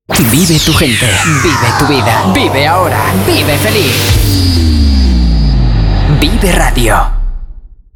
Vive tu gente, vive tu vida, vive ahora, vive feliz. Vive Radio.